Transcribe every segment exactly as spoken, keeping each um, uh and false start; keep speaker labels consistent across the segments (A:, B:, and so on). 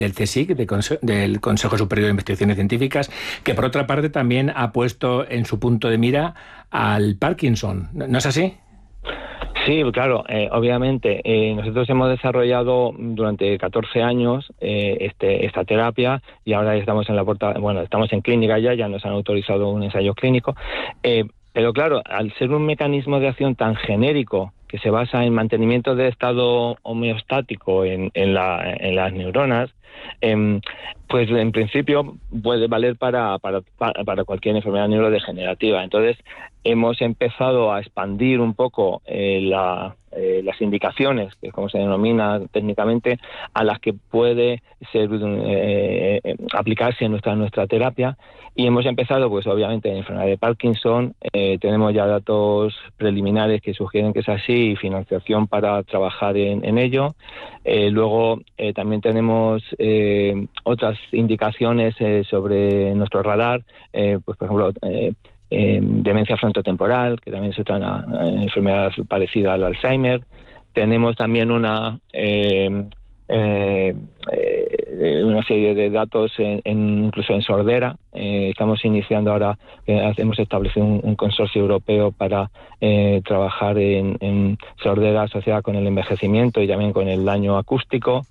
A: del CSIC, de Conse- del Consejo Superior de Investigaciones Científicas, que por otra parte también ha puesto en su punto de mira al Parkinson. ¿No es así?
B: Sí, claro, eh, obviamente eh, nosotros hemos desarrollado durante catorce años eh, este, esta terapia y ahora estamos en la puerta, bueno, estamos en clínica ya, ya nos han autorizado un ensayo clínico, eh, pero claro, al ser un mecanismo de acción tan genérico que se basa en mantenimiento de estado homeostático en, en, la, en las neuronas, eh, pues en principio puede valer para, para, para cualquier enfermedad neurodegenerativa. Entonces hemos empezado a expandir un poco eh, la, eh, las indicaciones, que es como se denomina técnicamente, a las que puede ser eh, eh, aplicarse en nuestra, nuestra terapia. Y hemos empezado, pues obviamente, en enfermedad de Parkinson. Eh, tenemos ya datos preliminares que sugieren que es así y financiación para trabajar en, en ello. Eh, luego eh, también tenemos eh, otras indicaciones eh, sobre nuestro radar, eh, pues por ejemplo, eh, eh, demencia frontotemporal, que también es otra una enfermedad parecida al Alzheimer. Tenemos también una... Eh, Eh, eh, una serie de datos en, en, incluso en sordera. Eh, estamos iniciando ahora, eh, hemos establecido un, un consorcio europeo para eh, trabajar en, en sordera asociada con el envejecimiento y también con el daño acústico.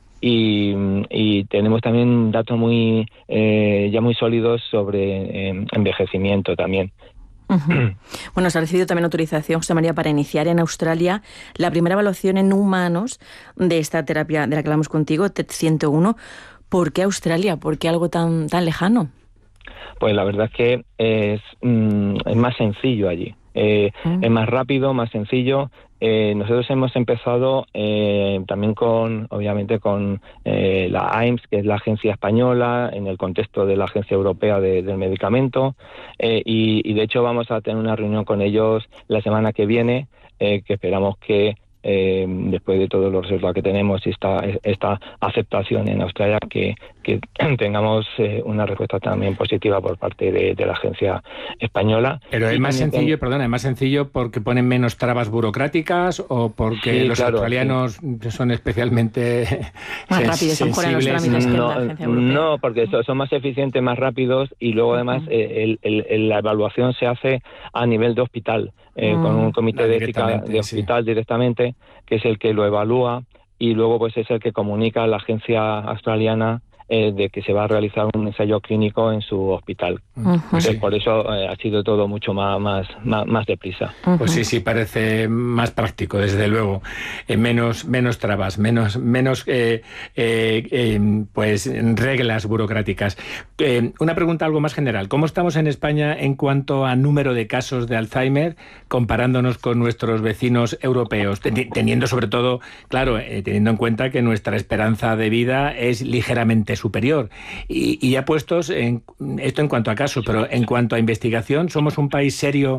B: Y, y tenemos también datos muy eh, ya muy sólidos sobre eh, envejecimiento también.
C: Uh-huh. Bueno, se ha recibido también autorización, José María, para iniciar en Australia la primera evaluación en humanos de esta terapia de la que hablamos contigo, T E D ciento uno. ¿Por qué Australia? ¿Por qué algo tan, tan lejano?
B: Pues la verdad es que es, mm, es más sencillo allí. Eh, mm. Es más rápido, más sencillo. Eh, nosotros hemos empezado eh, también con, obviamente, con eh, la A I M S, que es la agencia española, en el contexto de la Agencia Europea de, del Medicamento, eh, y, y de hecho vamos a tener una reunión con ellos la semana que viene, eh, que esperamos que Eh, después de todos los resultados que tenemos y esta, esta aceptación en Australia, que, que tengamos eh, una respuesta también positiva por parte de, de la agencia española.
A: Pero es
B: y
A: más sencillo,
B: ten...
A: perdona, es más sencillo porque ponen menos trabas burocráticas o porque
B: sí,
A: los
B: claro,
A: australianos sí. son especialmente
C: más rápidos, son los trámites que
B: no,
C: la agencia europea.
B: No, porque son, son más eficientes, más rápidos y luego además uh-huh. eh, el, el, el, la evaluación se hace a nivel de hospital, eh, uh-huh. con un comité de ética de hospital sí. directamente, que es el que lo evalúa y luego pues es el que comunica a la agencia australiana eh, de que se va a realizar un ensayo clínico en su hospital. Uh-huh. Entonces, por eso eh, ha sido todo mucho más más más, más deprisa.
A: Uh-huh. Pues sí, sí, parece más práctico, desde luego. Eh, menos menos trabas, menos menos eh, eh, eh, pues reglas burocráticas. Eh, una pregunta algo más general. ¿Cómo estamos en España en cuanto a número de casos de Alzheimer comparándonos con nuestros vecinos europeos? Ten- teniendo sobre todo, claro, eh, teniendo en cuenta que nuestra esperanza de vida es ligeramente superior. Y, y ya puestos en esto en cuanto a casos, pero en cuanto a investigación, ¿somos un país serio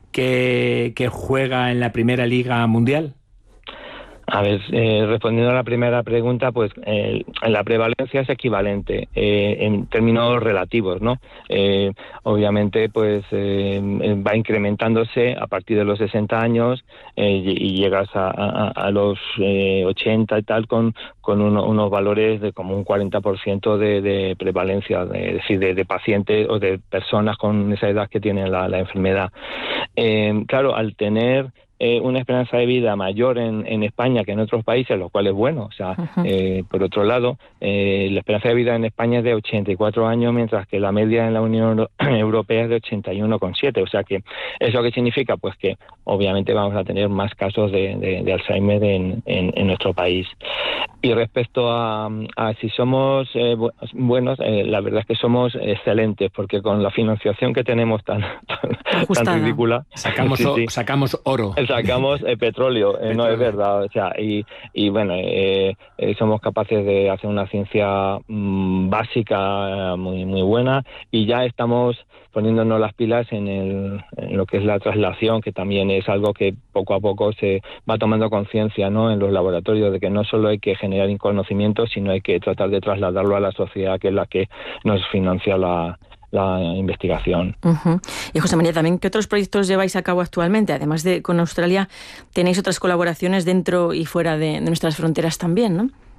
A: que, que juega en la primera liga mundial?
B: A ver, eh, respondiendo a la primera pregunta, pues eh, la prevalencia es equivalente eh, en términos relativos, ¿no? Eh, obviamente, pues eh, va incrementándose a partir de los sesenta años eh, y llegas a, a, a los eh, ochenta y tal con con uno, unos valores de como un cuarenta por ciento de, de prevalencia, de, es decir, de, de pacientes o de personas con esa edad que tienen la, la enfermedad. Eh, claro, al tener Eh, una esperanza de vida mayor en, en España que en otros países, lo cual es bueno. O sea, uh-huh. eh, por otro lado, eh, la esperanza de vida en España es de ochenta y cuatro años, mientras que la media en la Unión Europea es de ochenta y uno coma siete. O sea que, ¿eso qué significa? Pues que obviamente vamos a tener más casos de, de, de Alzheimer en, en, en nuestro país. Y respecto a, a si somos eh, buenos, eh, la verdad es que somos excelentes, porque con la financiación que tenemos tan, tan, tan ridícula...
A: Sacamos, sí, sí. sacamos oro.
B: Sacamos eh, petróleo, eh, no es verdad, o sea, y, y bueno, eh, eh, somos capaces de hacer una ciencia mmm, básica eh, muy muy buena y ya estamos poniéndonos las pilas en, el, en lo que es la traslación, que también es algo que poco a poco se va tomando conciencia, ¿no?, en los laboratorios, de que no solo hay que generar conocimiento, sino hay que tratar de trasladarlo a la sociedad, que es la que nos financia la la investigación.
C: Uh-huh. Y José María, también, ¿qué otros proyectos lleváis a cabo actualmente? Además de con Australia, tenéis otras colaboraciones dentro y fuera de, de nuestras fronteras también, ¿no?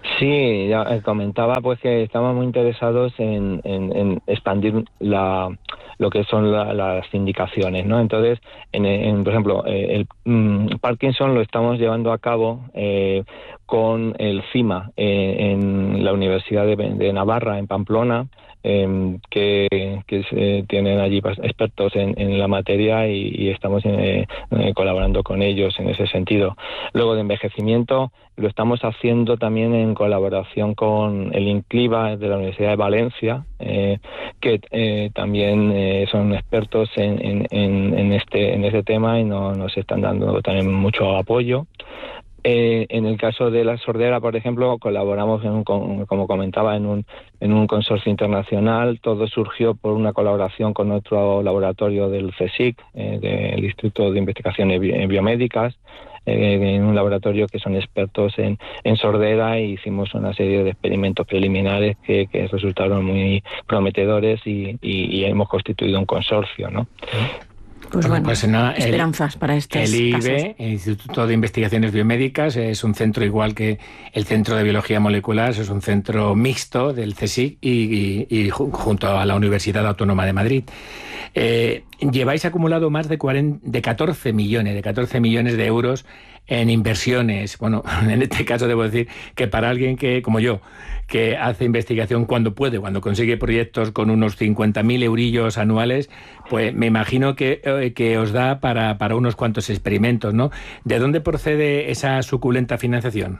B: Sí, ya comentaba pues que estamos muy interesados en, en, en expandir la, lo que son la, las indicaciones, ¿no? Entonces, en, en, por ejemplo, eh, el mm, Parkinson lo estamos llevando a cabo eh, con el CIMA eh, en la Universidad de, de Navarra, en Pamplona, eh, que, que se, tienen allí expertos en, en la materia y, y estamos eh, eh, colaborando con ellos en ese sentido. Luego, de envejecimiento, lo estamos haciendo también en colaboración con el INCLIVA de la Universidad de Valencia, eh, que eh, también eh, son expertos en, en, en, en este en este tema y no, nos están dando también mucho apoyo. Eh, en el caso de la sordera, por ejemplo, colaboramos, en un, como comentaba, en un, en un consorcio internacional. Todo surgió por una colaboración con otro laboratorio del CSIC, eh, del Instituto de Investigaciones Biomédicas, eh, en un laboratorio que son expertos en, en sordera, e hicimos una serie de experimentos preliminares que, que resultaron muy prometedores y, y, y hemos constituido un consorcio, ¿no?
C: Pues bueno,
A: pues no, el,
C: esperanzas para estos
A: El I B E,
C: casos.
A: el Instituto de Investigaciones Biomédicas, es un centro igual que el Centro de Biología Molecular, es un centro mixto del CSIC y, y, y junto a la Universidad Autónoma de Madrid. Eh, lleváis acumulado más de, cuarenta, de catorce millones, de catorce millones de euros en inversiones. Bueno, en este caso debo decir que para alguien que, como yo, que hace investigación cuando puede, cuando consigue proyectos con unos cincuenta mil eurillos anuales, pues me imagino que, eh, que os da para, para unos cuantos experimentos, ¿no? ¿De dónde procede esa suculenta financiación?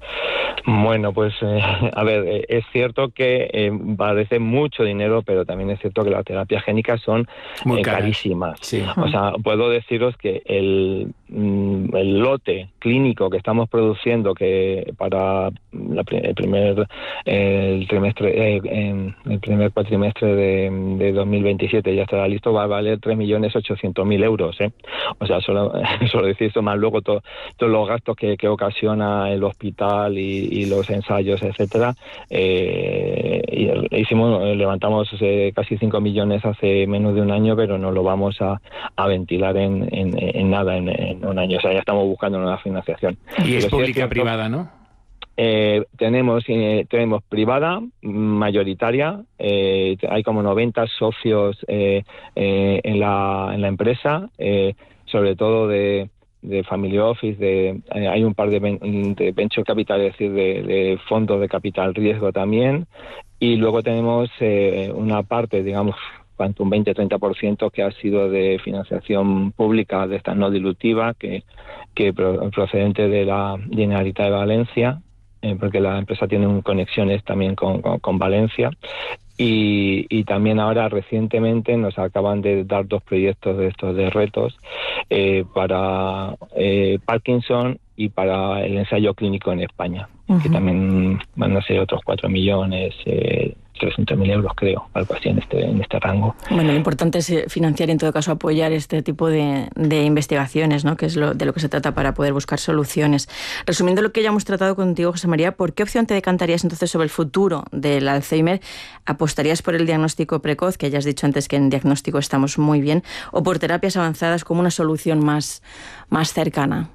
B: Bueno, pues eh, a ver, eh, es cierto que eh, parece mucho dinero, pero también es cierto que las terapias génicas son eh, carísimas.
A: Sí.
B: O sea, puedo deciros que el, mm, el lote clínico que estamos produciendo, que para la, el primer eh, el trimestre, eh, en el primer cuatrimestre de, de dos mil veintisiete ya estará listo, va a valer tres millones ochocientos mil euros. ¿eh? O sea, solo, solo decir eso, más luego to, todos los gastos que, que ocasiona el hospital y y los ensayos, etcétera. Eh, y hicimos, levantamos eh, casi cinco millones hace menos de un año, pero no lo vamos a, a ventilar en, en, en nada en, en un año. O sea, ya estamos buscando una financiación.
A: Y es
B: pero
A: pública
B: sí es
A: privada, ¿no?
B: Eh, tenemos eh, tenemos privada, mayoritaria, eh, hay como noventa socios eh, eh, en la en la empresa, eh, sobre todo de de family office, de eh, hay un par de, de venture capital, es decir, de, de fondos de capital riesgo también, y luego tenemos eh, una parte, digamos, cuanto un veinte a treinta por ciento que ha sido de financiación pública de esta no dilutiva, que, que procedente de la Generalitat de Valencia, eh, porque la empresa tiene un, conexiones también con, con, con Valencia. Y, y también ahora recientemente nos acaban de dar dos proyectos de estos de retos eh, para eh, Parkinson y para el ensayo clínico en España, uh-huh. que también van a ser otros cuatro millones, eh, trescientos mil euros creo, algo así en este, en este rango.
C: Bueno, lo importante es financiar y en todo caso apoyar este tipo de, de investigaciones, ¿no? Que es lo, de lo que se trata para poder buscar soluciones. Resumiendo lo que ya hemos tratado contigo, José María, ¿por qué opción te decantarías entonces sobre el futuro del Alzheimer? ¿Apostarías por el diagnóstico precoz, que ya has dicho antes que en diagnóstico estamos muy bien, o por terapias avanzadas como una solución más, más cercana?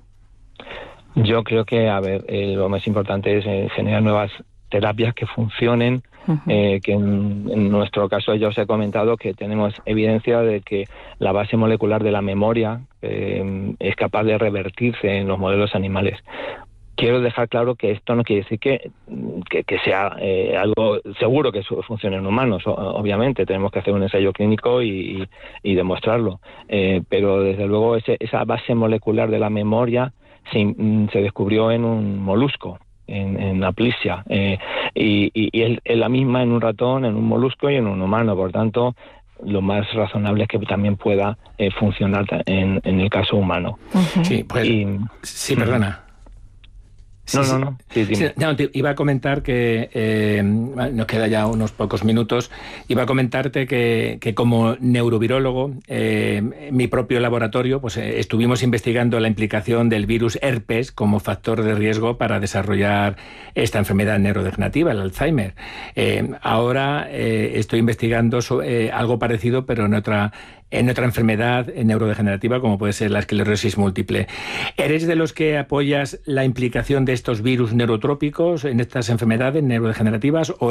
B: Yo creo que, a ver, eh, lo más importante es eh, generar nuevas terapias que funcionen, uh-huh. eh, que en, en nuestro caso ya os he comentado que tenemos evidencia de que la base molecular de la memoria eh, es capaz de revertirse en los modelos animales. Quiero dejar claro que esto no quiere decir que, que, que sea eh, algo seguro que funcione en humanos. O, obviamente tenemos que hacer un ensayo clínico y, y, y demostrarlo, eh, pero desde luego ese, esa base molecular de la memoria se, se descubrió en un molusco, en, en Aplysia, eh, y, y, y es, es la misma en un ratón, en un molusco y en un humano. Por tanto, lo más razonable es que también pueda eh, funcionar en, en el caso humano.
A: Uh-huh. Sí, pues, y, sí, perdona.
B: Sí, no,
A: sí,
B: no, no. Sí,
A: sí, no te iba a comentar que eh, nos queda ya unos pocos minutos. Iba a comentarte que, que como neurovirólogo, eh, mi propio laboratorio, pues eh, estuvimos investigando la implicación del virus herpes como factor de riesgo para desarrollar esta enfermedad neurodegenerativa, el Alzheimer. Eh, ahora eh, estoy investigando so, eh, algo parecido, pero en otra en otra enfermedad neurodegenerativa como puede ser la esclerosis múltiple. ¿Eres de los que apoyas la implicación de estos virus neurotrópicos en estas enfermedades neurodegenerativas o